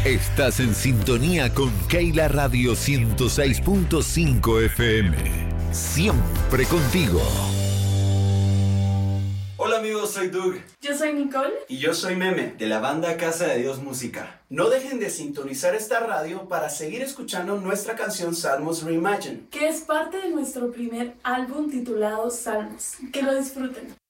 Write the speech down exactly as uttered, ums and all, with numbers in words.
Estás en sintonía con Keila Radio ciento seis punto cinco F M. Siempre contigo. Hola amigos, soy Doug. Yo soy Nicole. Y yo soy Meme, de la banda Casa de Dios Música. No dejen de sintonizar esta radio para seguir escuchando nuestra canción Salmos Reimagined, que es parte de nuestro primer álbum titulado Salmos. Que lo disfruten.